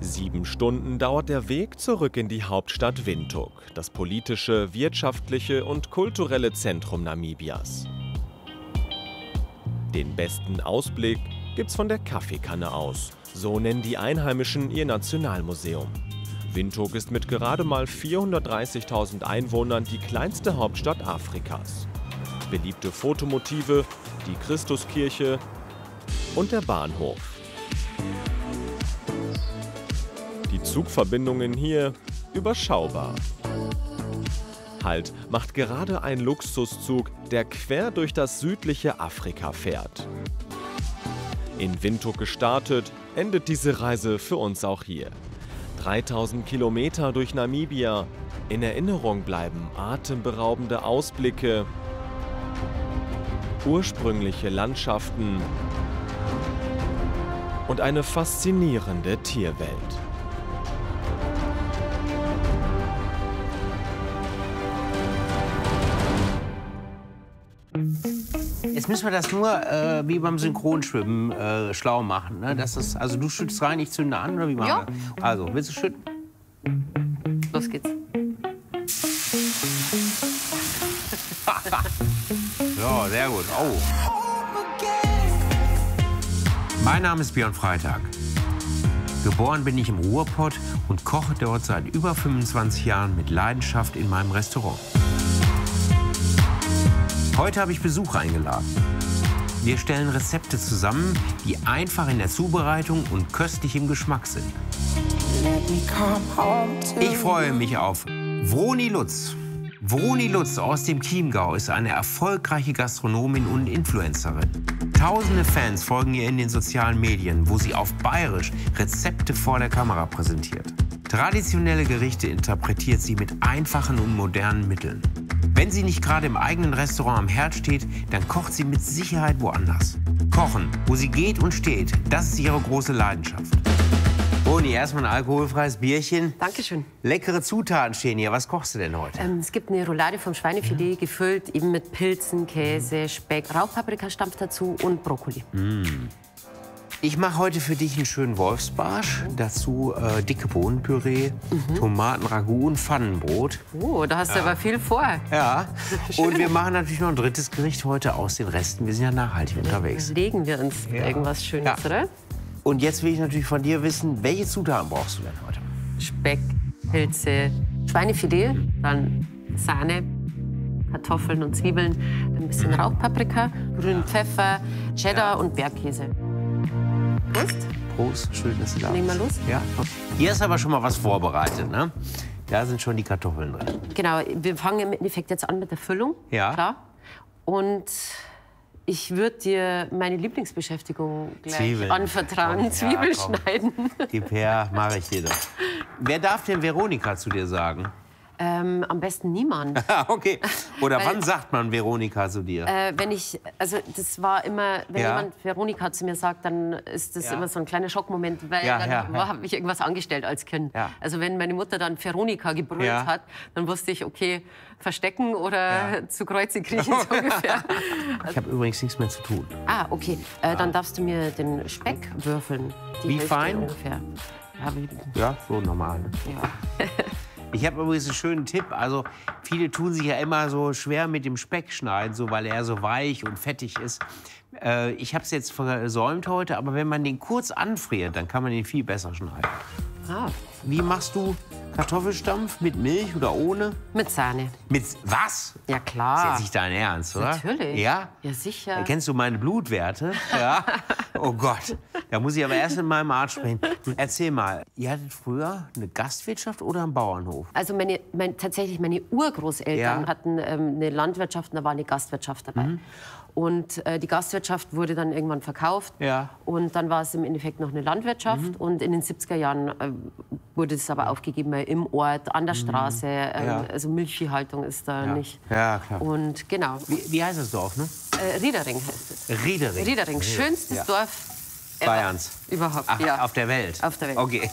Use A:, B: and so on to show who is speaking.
A: 7 Stunden dauert der Weg zurück in die Hauptstadt Windhoek, das politische, wirtschaftliche und kulturelle Zentrum Namibias. Den besten Ausblick gibt's von der Kaffeekanne aus. So nennen die Einheimischen ihr Nationalmuseum. Windhoek ist mit gerade mal 430.000 Einwohnern die kleinste Hauptstadt Afrikas. Beliebte Fotomotive, die Christuskirche und der Bahnhof. Die Zugverbindungen hier überschaubar. Halt macht gerade ein Luxuszug, der quer durch das südliche Afrika fährt. In Windhoek gestartet, endet diese Reise für uns auch hier. 3000 Kilometer durch Namibia. In Erinnerung bleiben atemberaubende Ausblicke, ursprüngliche Landschaften und eine faszinierende Tierwelt.
B: Jetzt müssen wir das nur wie beim Synchronschwimmen schlau machen. Ne? Das ist, also du schüttest rein, ich zünde an, oder wie machen
C: Ja.
B: wir? Also, willst du schütten?
C: Los geht's.
B: Ja, sehr gut. Oh. Mein Name ist Björn Freitag. Geboren bin ich im Ruhrpott und koche dort seit über 25 Jahren mit Leidenschaft in meinem Restaurant. Heute habe ich Besuch eingeladen. Wir stellen Rezepte zusammen, die einfach in der Zubereitung und köstlich im Geschmack sind. Ich freue mich auf Vroni Lutz. Vroni Lutz aus dem Chiemgau ist eine erfolgreiche Gastronomin und Influencerin. Tausende Fans folgen ihr in den sozialen Medien, wo sie auf Bayerisch Rezepte vor der Kamera präsentiert. Traditionelle Gerichte interpretiert sie mit einfachen und modernen Mitteln. Wenn sie nicht gerade im eigenen Restaurant am Herd steht, dann kocht sie mit Sicherheit woanders. Kochen, wo sie geht und steht, das ist ihre große Leidenschaft. Vroni, erstmal ein alkoholfreies Bierchen.
C: Dankeschön.
B: Leckere Zutaten stehen hier. Was kochst du denn heute?
C: Es gibt eine Roulade vom Schweinefilet, gefüllt eben mit Pilzen, Käse, Speck, Rauchpaprikastampf dazu und Brokkoli.
B: Ich mache heute für dich einen schönen Wolfsbarsch. Dazu dicke Bohnenpüree, Tomatenragout und Pfannenbrot.
C: Oh, da hast du aber viel vor.
B: Ja. Und wir machen natürlich noch ein drittes Gericht heute aus den Resten. Wir sind ja nachhaltig unterwegs.
C: Legen wir uns irgendwas Schönes,
B: Ja.
C: oder?
B: Und jetzt will ich natürlich von dir wissen, welche Zutaten brauchst du denn heute?
C: Speck, Pilze, Schweinefilet, dann Sahne, Kartoffeln und Zwiebeln, ein bisschen Rauchpaprika, grünen Pfeffer, Cheddar und Bergkäse. Prost.
B: Prost, schön, dass du da bist.
C: Legen wir los?
B: Ja. Hier ist aber schon mal was vorbereitet, ne? Da sind schon die Kartoffeln drin.
C: Genau, wir fangen im Endeffekt jetzt an mit der Füllung.
B: Ja.
C: Klar. Und ich würde dir meine Lieblingsbeschäftigung gleich
B: Zwiebeln.
C: anvertrauen.
B: Komm, ja,
C: Zwiebeln
B: komm.
C: schneiden.
B: Gib her, mache ich dir doch. Wer darf denn Veronika zu dir sagen?
C: Am besten niemand.
B: Okay. Oder
C: Weil-
B: wann sagt man Veronika zu dir?
C: Also das war immer, wenn
B: Ja.
C: jemand Veronika zu mir sagt, dann ist das
B: Ja.
C: immer so ein kleiner Schockmoment, weil
B: Ja,
C: dann
B: ja, ja.
C: habe ich irgendwas angestellt als Kind.
B: Ja.
C: Also wenn meine Mutter dann Veronika gebrüllt
B: Ja.
C: hat, dann wusste ich, okay, verstecken oder
B: Ja.
C: zu Kreuze kriechen, so ungefähr.
B: Ich habe übrigens nichts mehr zu tun.
C: Ah, okay. Dann darfst du mir den Speck würfeln. Die
B: Wie
C: Hälfte
B: fein?
C: Ungefähr. Ja,
B: Ja, so normal.
C: ja.
B: Ich habe übrigens einen schönen Tipp. Also viele tun sich ja immer so schwer mit dem Speck schneiden, so, weil er so weich und fettig ist. Ich habe es jetzt versäumt heute, aber wenn man den kurz anfriert, dann kann man den viel besser schneiden.
C: Ah,
B: Wie machst du Kartoffelstampf? Mit Milch oder ohne?
C: mit Sahne.
B: Mit was?
C: Ja,
B: Das ist
C: klar.
B: jetzt nicht dein Ernst, oder?
C: Natürlich.
B: Ja?
C: Ja, sicher.
B: Kennst du meine Blutwerte? Ja. Oh Gott. Da muss ich aber erst mit meinem Arzt sprechen. Erzähl mal, ihr hattet früher eine Gastwirtschaft oder einen Bauernhof?
C: Also tatsächlich meine Urgroßeltern
B: Ja.
C: hatten eine Landwirtschaft und da war eine Gastwirtschaft dabei. Und die Gastwirtschaft wurde dann irgendwann verkauft.
B: Ja.
C: Und dann war es im Endeffekt noch eine Landwirtschaft. Und in den 70er Jahren wurde es aber aufgegeben, weil im Ort, an der Straße.
B: Ja.
C: Also Milchviehhaltung ist da nicht.
B: Ja, klar.
C: Und genau,
B: Wie heißt das Dorf, ne?
C: Riedering heißt es.
B: Riedering.
C: Riedering, schönstes
B: Ja.
C: Dorf ever.
B: Bayerns.
C: Überhaupt,
B: Ach,
C: ja.
B: auf der Welt?
C: Auf der Welt.
B: Okay.